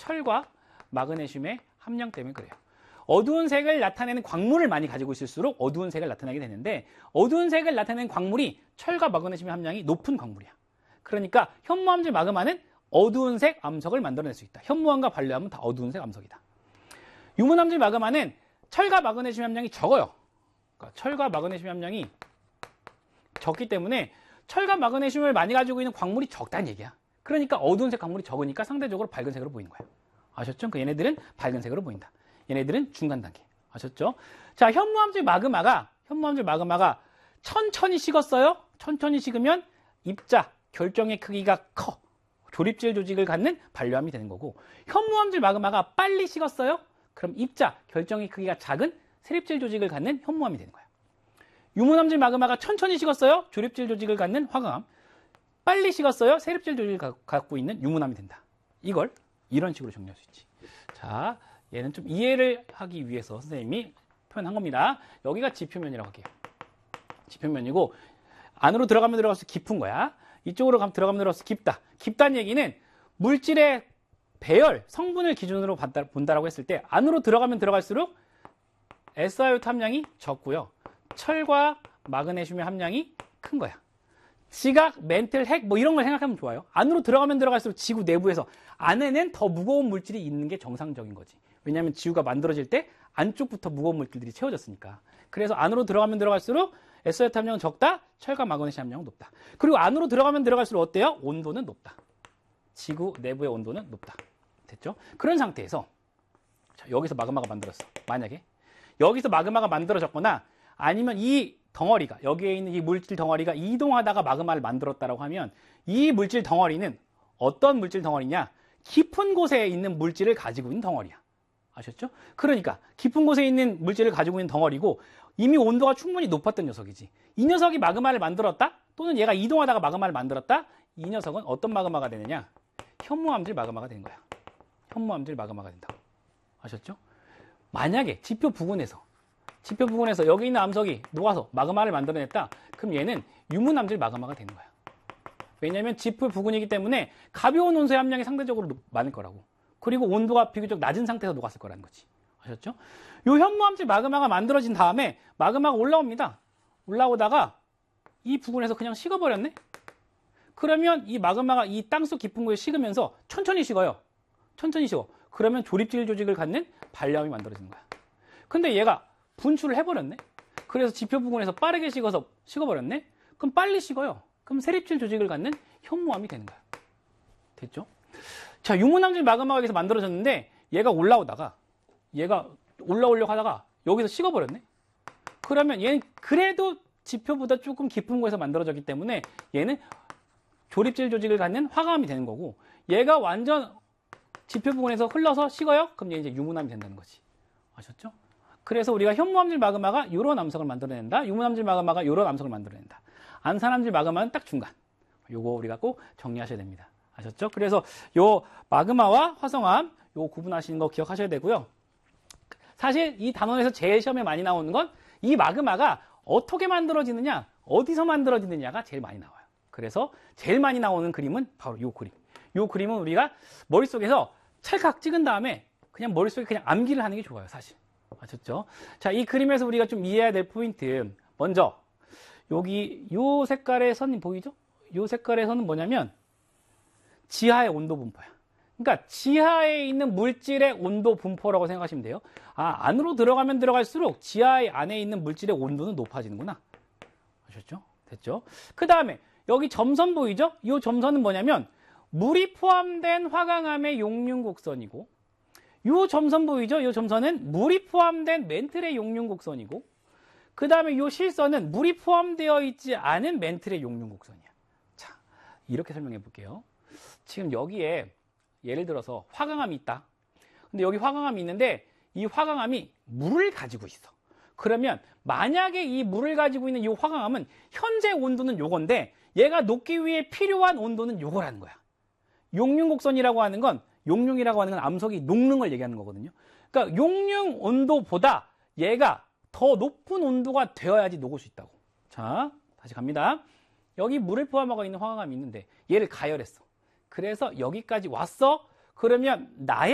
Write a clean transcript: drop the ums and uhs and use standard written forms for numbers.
철과 마그네슘의 함량 때문에 그래요. 어두운 색을 나타내는 광물을 많이 가지고 있을수록 어두운 색을 나타내게 되는데 어두운 색을 나타내는 광물이 철과 마그네슘의 함량이 높은 광물이야. 그러니까 현무암질 마그마는 어두운 색 암석을 만들어낼 수 있다. 현무암과 반려암은 다 어두운 색 암석이다. 유문암질 마그마는 철과 마그네슘 함량이 적어요. 그러니까 철과 마그네슘 함량이 적기 때문에 철과 마그네슘을 많이 가지고 있는 광물이 적다는 얘기야. 그러니까 어두운 색 광물이 적으니까 상대적으로 밝은 색으로 보이는 거예요. 아셨죠? 그러니까 얘네들은 밝은 색으로 보인다. 얘네들은 중간 단계. 아셨죠? 자, 현무암질 마그마가 천천히 식었어요. 천천히 식으면 입자, 결정의 크기가 커. 조립질 조직을 갖는 반려암이 되는 거고, 현무암질 마그마가 빨리 식었어요. 그럼 입자, 결정의 크기가 작은 세립질 조직을 갖는 현무암이 되는 거야. 유문암질 마그마가 천천히 식었어요. 조립질 조직을 갖는 화강암. 빨리 식었어요. 세립질 조직을 갖고 있는 유문암이 된다. 이걸 이런 식으로 정리할 수 있지. 자, 얘는 좀 이해를 하기 위해서 선생님이 표현한 겁니다. 여기가 지표면이라고 할게요. 지표면이고 안으로 들어가면 들어갈수록 깊은 거야. 이쪽으로 들어가면 들어갈수록 깊다. 깊다는 얘기는 물질의 배열, 성분을 기준으로 본다라고 했을 때 안으로 들어가면 들어갈수록 SiO2 함량이 적고요. 철과 마그네슘의 함량이 큰 거야. 지각, 멘틀, 핵 뭐 이런 걸 생각하면 좋아요. 안으로 들어가면 들어갈수록 지구 내부에서 안에는 더 무거운 물질이 있는 게 정상적인 거지. 왜냐하면 지구가 만들어질 때 안쪽부터 무거운 물질들이 채워졌으니까. 그래서 안으로 들어가면 들어갈수록 SiO2 함량은 적다, 철과 마그네슘 함량은 높다. 그리고 안으로 들어가면 들어갈수록 어때요? 온도는 높다. 지구 내부의 온도는 높다. 됐죠? 그런 상태에서 자, 여기서 마그마가 만들었어. 만약에 여기서 마그마가 만들어졌거나 아니면 이 덩어리가 여기에 있는 이 물질 덩어리가 이동하다가 마그마를 만들었다라고 하면 이 물질 덩어리는 어떤 물질 덩어리냐? 깊은 곳에 있는 물질을 가지고 있는 덩어리야. 아셨죠? 그러니까 깊은 곳에 있는 물질을 가지고 있는 덩어리고 이미 온도가 충분히 높았던 녀석이지. 이 녀석이 마그마를 만들었다? 또는 얘가 이동하다가 마그마를 만들었다? 이 녀석은 어떤 마그마가 되느냐? 현무암질 마그마가 되는 거야. 현무암질 마그마가 된다고. 아셨죠? 만약에 지표 부근에서 여기 있는 암석이 녹아서 마그마를 만들어냈다? 그럼 얘는 유문암질 마그마가 되는 거야. 왜냐하면 지표 부근이기 때문에 가벼운 온수의 함량이 상대적으로 많을 거라고. 그리고 온도가 비교적 낮은 상태에서 녹았을 거라는 거지. 아셨죠? 요 현무암질 마그마가 만들어진 다음에 마그마가 올라옵니다. 올라오다가 이 부근에서 그냥 식어버렸네? 그러면 이 마그마가 이 땅속 깊은 곳에 식으면서 천천히 식어요. 천천히 식어. 그러면 조립질 조직을 갖는 반려암이 만들어지는 거야. 근데 얘가 분출을 해버렸네? 그래서 지표 부근에서 빠르게 식어서 식어버렸네? 그럼 빨리 식어요. 그럼 세립질 조직을 갖는 현무암이 되는 거야. 됐죠? 자, 유문암질 마그마가 여기서 만들어졌는데 얘가 올라오려고 하다가 여기서 식어버렸네? 그러면 얘는 그래도 지표보다 조금 깊은 곳에서 만들어졌기 때문에 얘는 조립질 조직을 갖는 화강암이 되는 거고 얘가 완전 지표 부근에서 흘러서 식어요? 그럼 얘 이제 유문암이 된다는 거지. 아셨죠? 그래서 우리가 현무암질 마그마가 이런 암석을 만들어낸다. 유문암질 마그마가 이런 암석을 만들어낸다. 안산암질 마그마는 딱 중간. 요거 우리가 꼭 정리하셔야 됩니다. 아셨죠? 그래서 요 마그마와 화성암 요 구분하시는 거 기억하셔야 되고요. 사실 이 단원에서 제일 시험에 많이 나오는 건 이 마그마가 어떻게 만들어지느냐, 어디서 만들어지느냐가 제일 많이 나와요. 그래서 제일 많이 나오는 그림은 바로 요 그림. 요 그림은 우리가 머릿속에서 찰칵 찍은 다음에 그냥 머릿속에 그냥 암기를 하는 게 좋아요, 사실. 아셨죠? 자, 이 그림에서 우리가 좀 이해해야 될 포인트. 먼저 여기 요 색깔의 선 보이죠? 요 색깔의 선은 뭐냐면 지하의 온도 분포야. 그러니까 지하에 있는 물질의 온도 분포라고 생각하시면 돼요. 아, 안으로 들어가면 들어갈수록 지하의 안에 있는 물질의 온도는 높아지는구나. 아셨죠? 됐죠? 그 다음에 여기 점선 보이죠? 이 점선은 뭐냐면 물이 포함된 화강암의 용융곡선이고 이 점선 보이죠? 이 점선은 물이 포함된 멘틀의 용융곡선이고 그 다음에 이 실선은 물이 포함되어 있지 않은 멘틀의 용융곡선이야. 자, 이렇게 설명해 볼게요. 지금 여기에 예를 들어서 화강암이 있다. 근데 여기 화강암이 있는데 이 화강암이 물을 가지고 있어. 그러면 만약에 이 물을 가지고 있는 이 화강암은 현재 온도는 요건데 얘가 녹기 위해 필요한 온도는 요거라는 거야. 용융곡선이라고 하는 건 용융이라고 하는 건 암석이 녹는 걸 얘기하는 거거든요. 그러니까 용융 온도보다 얘가 더 높은 온도가 되어야지 녹을 수 있다고. 자, 다시 갑니다. 여기 물을 포함하고 있는 화강암이 있는데 얘를 가열했어. 그래서 여기까지 왔어. 그러면 나의